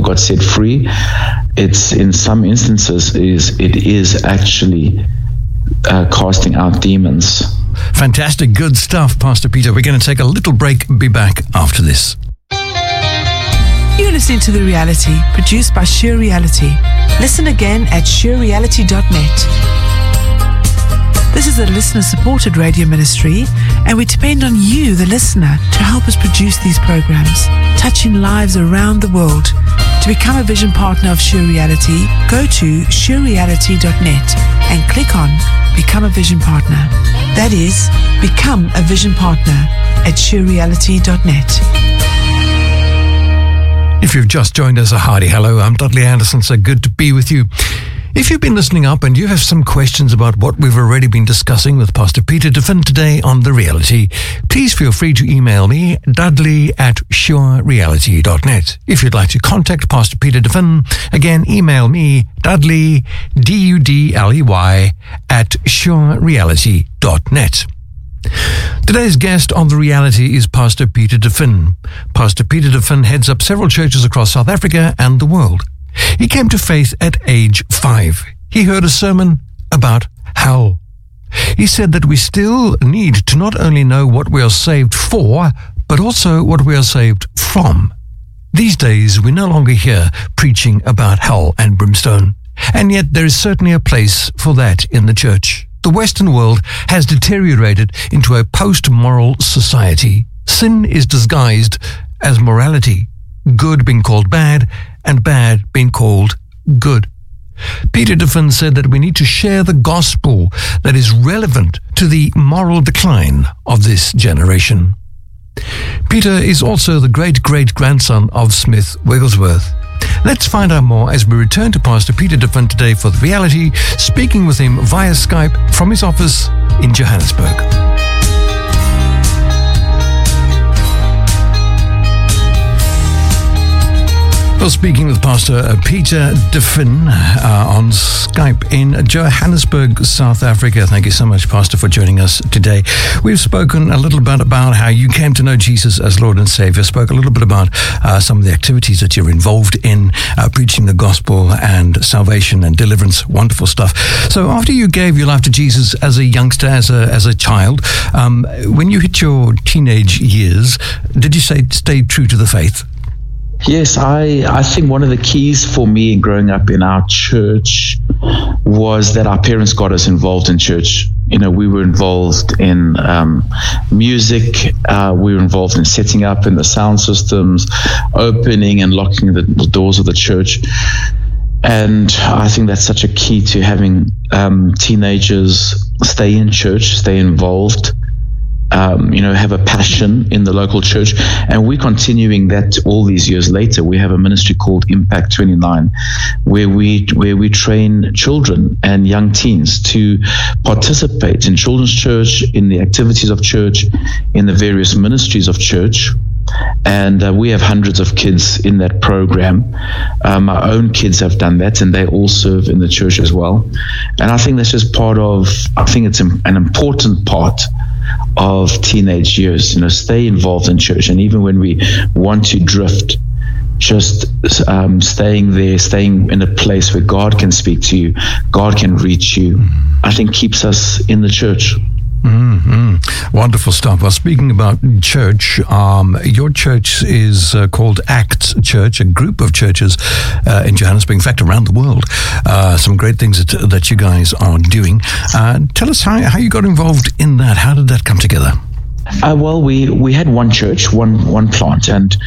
got set free. It's in some instances it is actually casting out demons. Fantastic, good stuff, Pastor Peter. We're going to take a little break. Be back after this. You're listening to The Reality, produced by Sheer Reality. Listen again at sheerreality.net. This is a listener-supported radio ministry, and we depend on you, the listener, to help us produce these programs, touching lives around the world. To become a vision partner of Sheer Reality, go to sheerreality.net and click on Become a Vision Partner. That is, become a vision partner at sheerreality.net. If you've just joined us, a hearty hello. I'm Dudley Anderson, so good to be with you. If you've been listening up and you have some questions about what we've already been discussing with Pastor Peter De Vin today on The Reality, please feel free to email me, dudley@surereality.net. If you'd like to contact Pastor Peter De Vin, again, email me, Dudley, DUDLEY, @surereality.net. Today's guest on The Reality is Pastor Peter De Vin. Pastor Peter De Vin heads up several churches across South Africa and the world. He came to faith at age 5. He heard a sermon about hell. He said that we still need to not only know what we are saved for, but also what we are saved from. These days, we no longer hear preaching about hell and brimstone, and yet there is certainly a place for that in the church. The Western world has deteriorated into a post-moral society. Sin is disguised as morality, good being called bad, and bad being called good. Peter De Vin said that we need to share the gospel that is relevant to the moral decline of this generation. Peter is also the great-great-grandson of Smith Wigglesworth. Let's find out more as we return to Pastor Peter De Vin today for The Reality, speaking with him via Skype from his office in Johannesburg. Well, speaking with Pastor Peter De Vin on Skype in Johannesburg, South Africa. Thank you so much, Pastor, for joining us today. We've spoken a little bit about how you came to know Jesus as Lord and Savior, spoke a little bit about some of the activities that you're involved in, preaching the gospel and salvation and deliverance, wonderful stuff. So after you gave your life to Jesus as a youngster, as a child, when you hit your teenage years, did you stay true to the faith? Yes, I think one of the keys for me in growing up in our church was that our parents got us involved in church. You know, we were involved in music. We were involved in setting up in the sound systems, opening and locking the doors of the church. And I think that's such a key to having teenagers stay in church, stay involved. Have a passion in the local church, and we're continuing that all these years later. We have a ministry called Impact 29, where we train children and young teens to participate in children's church, in the activities of church, in the various ministries of church. And we have hundreds of kids in that program. My own kids have done that, and they all serve in the church as well. And I think that's just it's an important part of teenage years, stay involved in church. And even when we want to drift, just staying in a place where God can speak to you, God can reach you, I think keeps us in the church. Mm-hmm. Wonderful stuff. Well, speaking about church, your church is called Acts Church, a group of churches in Johannesburg, in fact, around the world. Some great things that you guys are doing. Tell us how you got involved in that. How did that come together? Well, we had one church, one plant, and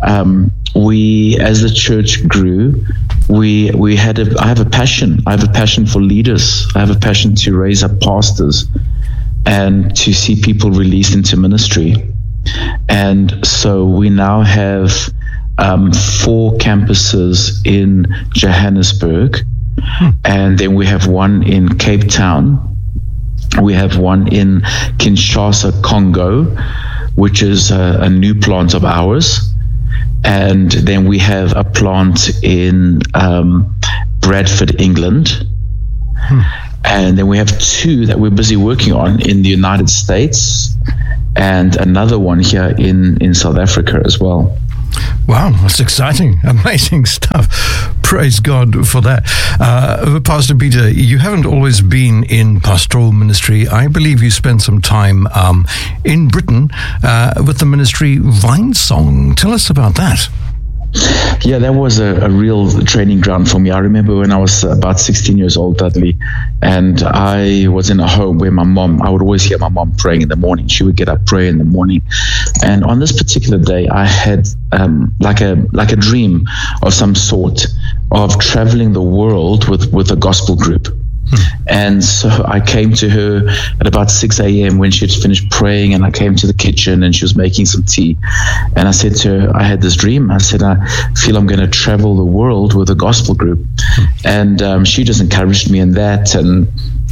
we, as the church grew, I have a passion. I have a passion for leaders. I have a passion to raise up pastors and to see people released into ministry. And so we now have 4 campuses in Johannesburg, and then we have one in Cape Town. We have one in Kinshasa, Congo, which is a new plant of ours. And then we have a plant in Bradford, England. And then we have 2 that we're busy working on in the United States, and another one here in South Africa as well. Wow, that's exciting. Amazing stuff. Praise God for that. Pastor Peter, you haven't always been in pastoral ministry. I believe you spent some time in Britain with the ministry Vinesong. Tell us about that. Yeah, that was a real training ground for me. I remember when I was about 16 years old, Dudley, and I was in a home where I would always hear my mom praying in the morning. She would get up, pray in the morning. And on this particular day, I had like a dream of some sort of traveling the world with a gospel group. And so I came to her at about 6 a.m. when she had finished praying, and I came to the kitchen and she was making some tea. And I said to her, I had this dream. I said, I feel I'm going to travel the world with a gospel group. And she just encouraged me in that. And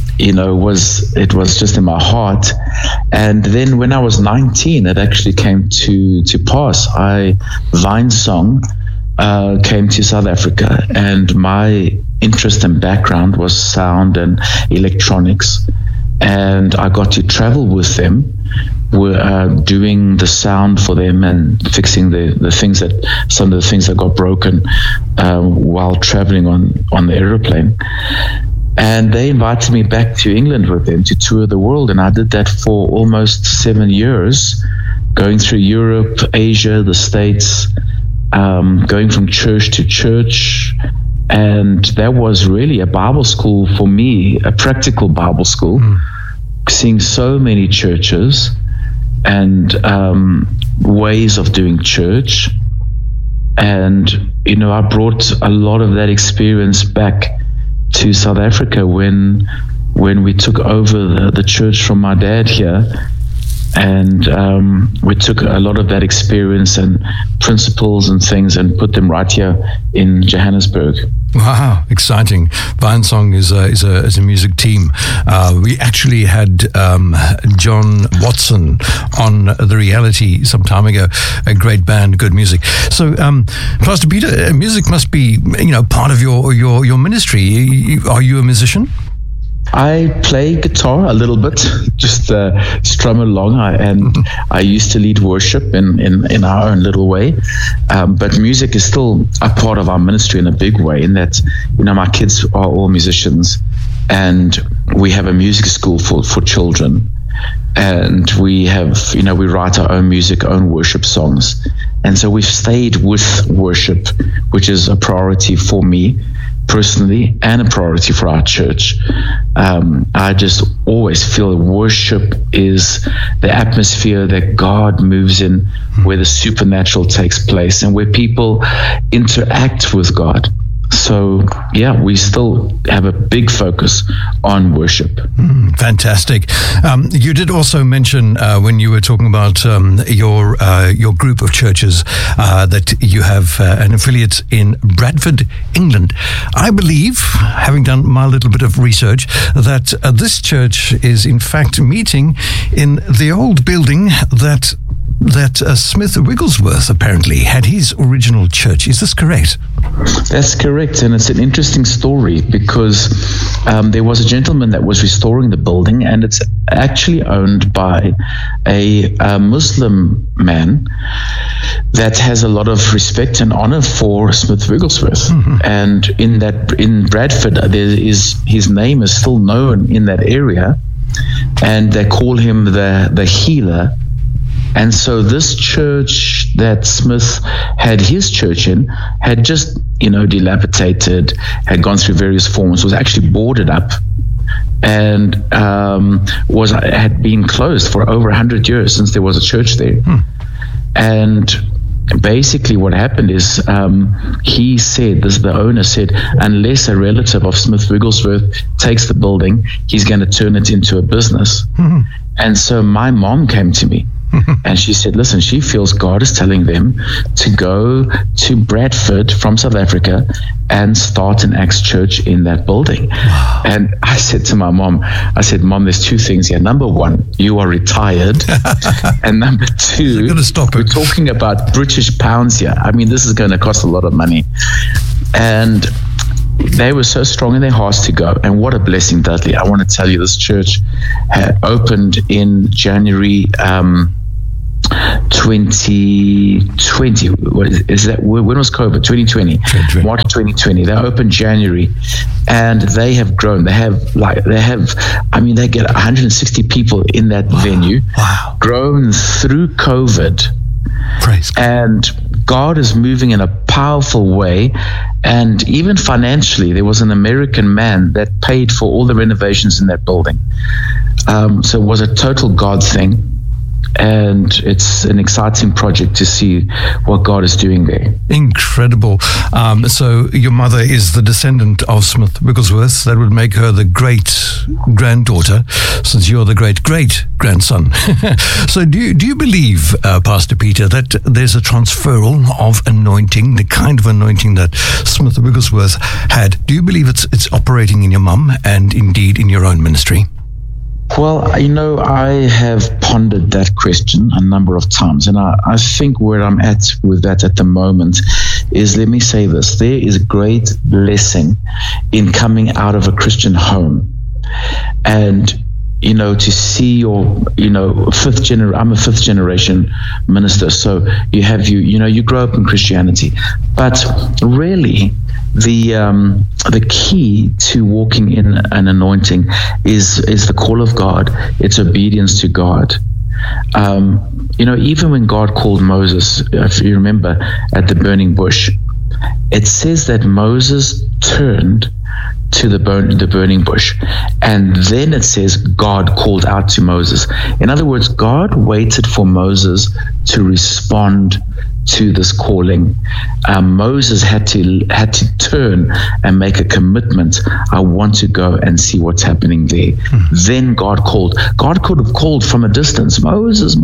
it was just in my heart. And then when I was 19, it actually came to pass. Vinesong came to South Africa, and my interest and background was sound and electronics, and I got to travel with them. We're doing the sound for them and fixing some of the things that got broken while traveling on the aeroplane. And they invited me back to England with them to tour the world, and I did that for almost 7 years, going through Europe, Asia, the States, going from church to church. And that was really a Bible school for me, a practical Bible school, seeing so many churches and ways of doing church. And, I brought a lot of that experience back to South Africa when we took over the church from my dad here. And we took a lot of that experience and principles and things and put them right here in Johannesburg. Wow, exciting. Vinesong is a music team. We actually had John Watson on The Reality some time ago. A great band, good music. So, Pastor Peter, music must be, part of your ministry. Are you a musician? I play guitar a little bit, just strum along, and I used to lead worship in our own little way. But music is still a part of our ministry in a big way, in that, my kids are all musicians, and we have a music school for children. And we have, we write our own music, own worship songs. And so we've stayed with worship, which is a priority for me personally and a priority for our church. I just always feel worship is the atmosphere that God moves in, where the supernatural takes place and where people interact with God. So, yeah, we still have a big focus on worship. Fantastic. You did also mention when you were talking about your group of churches that you have an affiliate in Bradford, England. I believe, having done my little bit of research, that this church is in fact meeting in the old building that Smith Wigglesworth apparently had his original church. Is this correct? That's correct, and it's an interesting story because there was a gentleman that was restoring the building, and it's actually owned by a Muslim man that has a lot of respect and honor for Smith Wigglesworth. And in Bradford, his name is still known in that area, and they call him the healer. And so this church that Smith had his church in had just, dilapidated, had gone through various forms, was actually boarded up, and had been closed for over 100 years since there was a church there. And basically what happened is the owner said, unless a relative of Smith Wigglesworth takes the building, he's going to turn it into a business. And so my mom came to me. And she said, listen, she feels God is telling them to go to Bradford from South Africa and start an Acts church in that building. Wow. And I said to my mom, Mom, there's two things here. Number one, you are retired. And number two, we're talking about British pounds here. I mean, this is going to cost a lot of money. And they were so strong in their hearts to go. And what a blessing, Dudley. I want to tell you, this church had opened in January 2020. Is that when was COVID? 2020. March 2020. They opened January, and they have grown. They get 160 people in that venue. Wow. Grown through COVID. Praise God. And God is moving in a powerful way. And even financially, there was an American man that paid for all the renovations in that building. So it was a total God thing. And it's an exciting project to see what God is doing there. Incredible. So your mother is the descendant of Smith Wigglesworth. That would make her the great-granddaughter, since you're the great-great-grandson. So do you believe, Pastor Peter, that there's a transferal of anointing, the kind of anointing that Smith Wigglesworth had? Do you believe it's operating in your mum and indeed in your own ministry? Well, I have pondered that question a number of times, and I think where I'm at with that at the moment is, let me say this, there is great blessing in coming out of a Christian home. And to see your, I'm a fifth generation minister. So you grow up in Christianity, but really the key to walking in an anointing is the call of God. It's obedience to God. Even when God called Moses, if you remember, at the burning bush, it says that Moses turned to the burning bush, and then it says God called out to Moses. In other words, God waited for Moses to respond to this calling. Moses had to turn and make a commitment. I want to go and see what's happening there. Then God called. God could have called from a distance, Moses,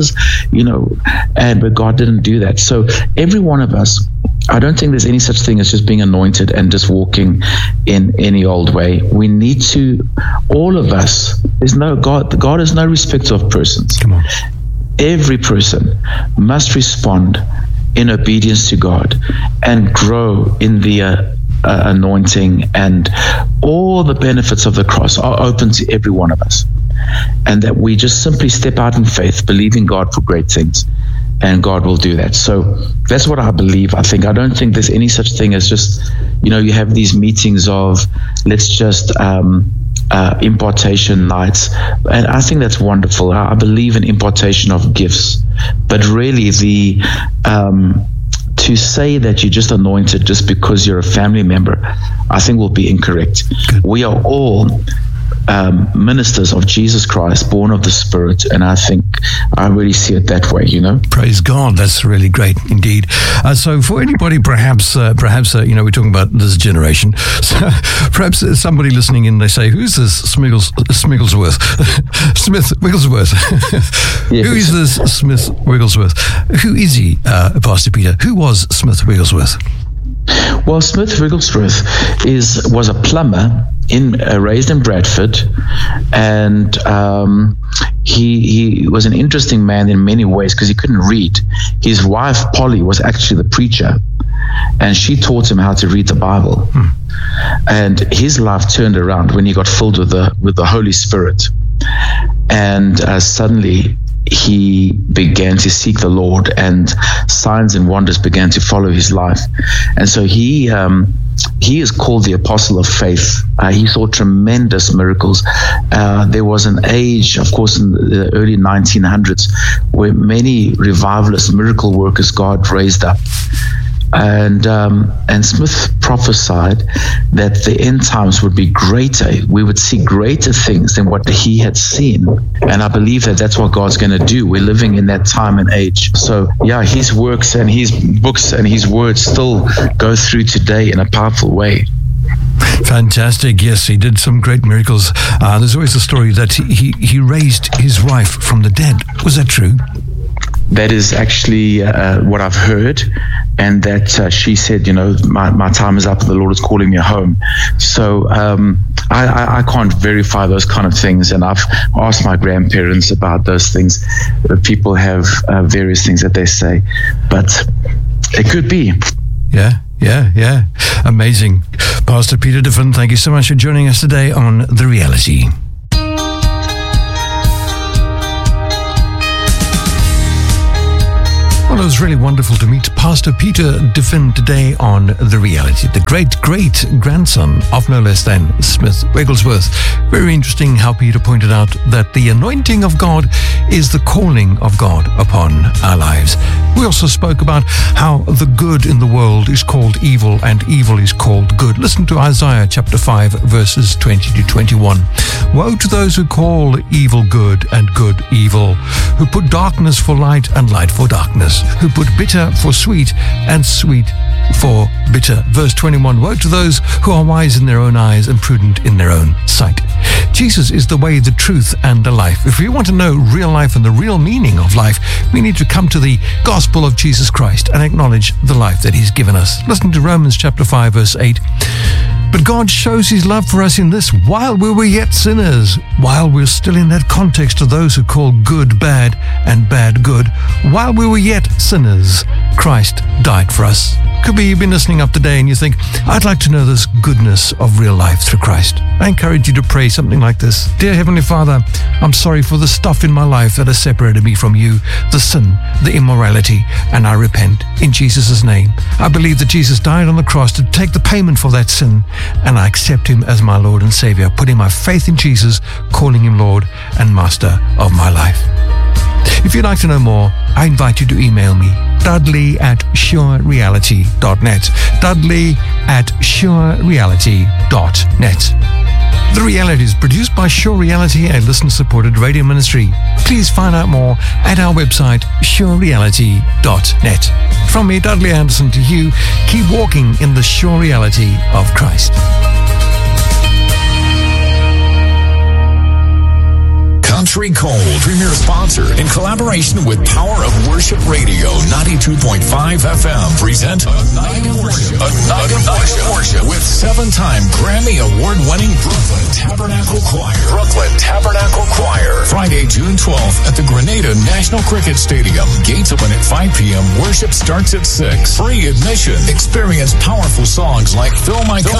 but God didn't do that. So every one of us, I don't think there's any such thing as just being anointed and just walking in any old way. We need to, all of us, God is no respecter of persons. Come on. Every person must respond in obedience to God and grow in the anointing, and all the benefits of the cross are open to every one of us. And that we just simply step out in faith, believing God for great things, and God will do that. So that's what I believe. I don't think there's any such thing as just, you have these meetings of let's just impartation nights, and I think that's wonderful. I believe in impartation of gifts, but really to say that you're just anointed just because you're a family member, I think will be incorrect. Good. We are all ministers of Jesus Christ, born of the Spirit, and I think I really see it that way. Praise God, that's really great indeed. So for anybody, perhaps we're talking about this generation. So perhaps somebody listening in, they say, "Who's this Smigglesworth? Smith Wigglesworth? Yes. Who is this Smith Wigglesworth? Who is he, Pastor Peter? Who was Smith Wigglesworth?" Well, Smith Wigglesworth was a plumber raised in Bradford, and he was an interesting man in many ways because he couldn't read. His wife Polly was actually the preacher, and she taught him how to read the Bible. And his life turned around when he got filled with the Holy Spirit, and suddenly he began to seek the Lord, and signs and wonders began to follow his life. And so he is called the Apostle of Faith. He saw tremendous miracles. There was an age, of course, in the early 1900s, where many revivalist miracle workers God raised up. And Smith prophesied that the end times would be greater. We would see greater things than what he had seen. And I believe that that's what God's going to do. We're living in that time and age. So, his works and his books and his words still go through today in a powerful way. Fantastic. Yes, he did some great miracles. There's always a story that he raised his wife from the dead. Was that true? That is actually what I've heard, and that she said, my time is up and the Lord is calling me home. So I can't verify those kind of things, and I've asked my grandparents about those things. People have various things that they say, but it could be. Yeah. Amazing. Pastor Peter de Vin, thank you so much for joining us today on The Reality. Well, it was really wonderful to meet Pastor Peter De Vin today on The Reality, the great-great-grandson of no less than Smith Wigglesworth. Very interesting how Peter pointed out that the anointing of God is the calling of God upon our lives. We also spoke about how the good in the world is called evil and evil is called good. Listen to Isaiah chapter 5, verses 20 to 21. Woe to those who call evil good and good evil, who put darkness for light and light for darkness, who put bitter for sweet and sweet for bitter. Verse 21, woe to those who are wise in their own eyes and prudent in their own sight. Jesus is the way, the truth, and the life. If we want to know real life and the real meaning of life, we need to come to the gospel of Jesus Christ and acknowledge the life that he's given us. Listen to Romans chapter 5, verse 8. But God shows his love for us in this: while we were yet sinners, while we're still in that context of those who call good bad and bad good, while we were yet sinners, Christ died for us. Could be you've been listening up today and you think, I'd like to know this goodness of real life through Christ. I encourage you to pray something like this. Dear Heavenly Father, I'm sorry for the stuff in my life that has separated me from you, the sin, the immorality, and I repent in Jesus' name. I believe that Jesus died on the cross to take the payment for that sin, and I accept him as my Lord and Savior, putting my faith in Jesus, calling him Lord and Master of my life. If you'd like to know more, I invite you to email me, dudley@surereality.net, dudley@surereality.net. The Reality is produced by Sure Reality, a listener-supported radio ministry. Please find out more at our website, surereality.net. From me, Dudley Anderson, to you, keep walking in the sure reality of Christ. Country Cold, premier sponsor, in collaboration with Power of Worship Radio 92.5 FM, present A Night of Worship. A Night of Worship with 7-time Grammy Award-winning Brooklyn Tabernacle Choir. Brooklyn Tabernacle Choir. Friday, June 12th at the Grenada National Cricket Stadium. Gates open at 5 p.m. Worship starts at 6. Free admission. Experience powerful songs like Fill My Cup.